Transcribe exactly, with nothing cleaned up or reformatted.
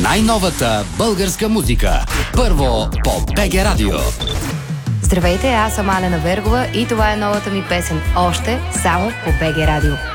Най-новата българска музика. Първо по БГ Радио. Здравейте, аз съм Алена Вергова и това е новата ми песен "Още" само по БГ Радио.